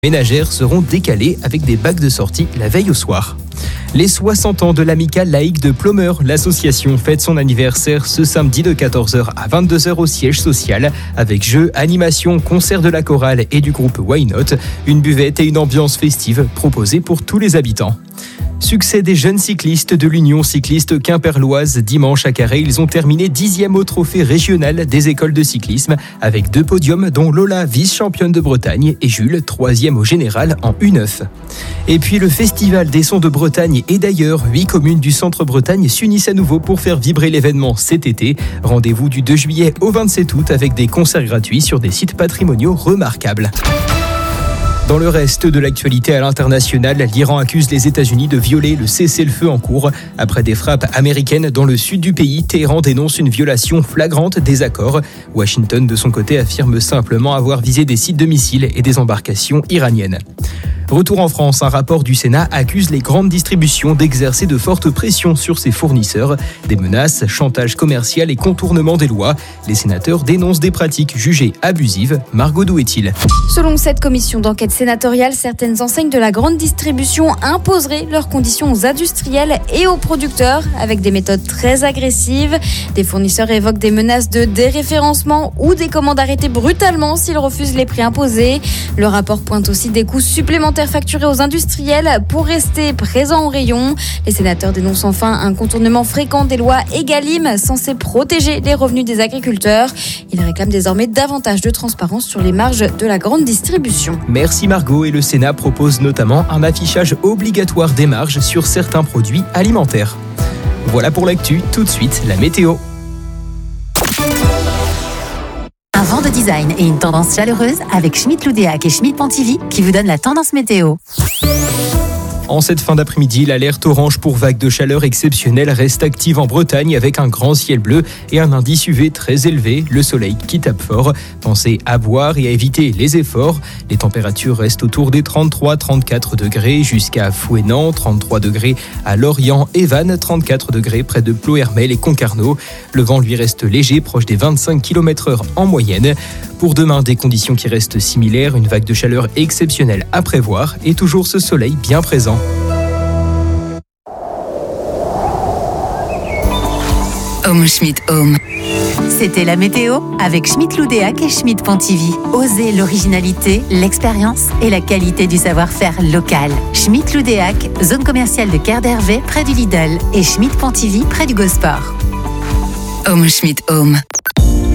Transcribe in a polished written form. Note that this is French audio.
Ménagères seront décalées avec des bacs de sortie la veille au soir. Les 60 ans de l'Amicale laïque de Plomeur, l'association fête son anniversaire ce samedi de 14h à 22h au siège social avec jeux, animations, concerts de la chorale et du groupe Why Not, une buvette et une ambiance festive proposée pour tous les habitants. Succès des jeunes cyclistes de l'Union cycliste quimperloise. Dimanche à Carhaix, ils ont terminé 10e au trophée régional des écoles de cyclisme avec 2 podiums dont Lola, vice-championne de Bretagne, et Jules, 3e au général en U9. Et puis le Festival des sons de Bretagne et d'ailleurs, 8 communes du centre-Bretagne s'unissent à nouveau pour faire vibrer l'événement cet été. Rendez-vous du 2 juillet au 27 août avec des concerts gratuits sur des sites patrimoniaux remarquables. Dans le reste de l'actualité à l'international, l'Iran accuse les États-Unis de violer le cessez-le-feu en cours. Après des frappes américaines dans le sud du pays, Téhéran dénonce une violation flagrante des accords. Washington, de son côté, affirme simplement avoir visé des sites de missiles et des embarcations iraniennes. Retour en France, un rapport du Sénat accuse les grandes distributions d'exercer de fortes pressions sur ses fournisseurs. Des menaces, chantage commercial et contournement des lois. Les sénateurs dénoncent des pratiques jugées abusives. Margot Douet-il. Selon cette commission d'enquête sénatoriale, certaines enseignes de la grande distribution imposeraient leurs conditions aux industriels et aux producteurs avec des méthodes très agressives. Des fournisseurs évoquent des menaces de déréférencement ou des commandes arrêtées brutalement s'ils refusent les prix imposés. Le rapport pointe aussi des coûts supplémentaires facturés aux industriels pour rester présents au rayon. Les sénateurs dénoncent enfin un contournement fréquent des lois Egalim censées protéger les revenus des agriculteurs. Ils réclament désormais davantage de transparence sur les marges de la grande distribution. Merci Margot, et le Sénat propose notamment un affichage obligatoire des marges sur certains produits alimentaires. Voilà pour l'actu, tout de suite la météo. Un vent de design et une tendance chaleureuse avec Schmitt Loudéac et Schmitt Pontivy qui vous donnent la tendance météo. En cette fin d'après-midi, l'alerte orange pour vagues de chaleur exceptionnelles reste active en Bretagne avec un grand ciel bleu et un indice UV très élevé, le soleil qui tape fort. Pensez à boire et à éviter les efforts. Les températures restent autour des 33-34 degrés jusqu'à Fouesnant, 33 degrés à Lorient et Vannes, 34 degrés près de Ploërmel et Concarneau. Le vent lui reste léger, proche des 25 km/h en moyenne. Pour demain, des conditions qui restent similaires, une vague de chaleur exceptionnelle à prévoir et toujours ce soleil bien présent. Home Schmitt Home. C'était la météo avec Schmitt Loudéac et Schmitt Pontivy. Osez l'originalité, l'expérience et la qualité du savoir-faire local. Schmitt Loudéac, zone commerciale de Quai d'Hervé près du Lidl et Schmitt Pontivy près du Gosport. Home Schmitt Home.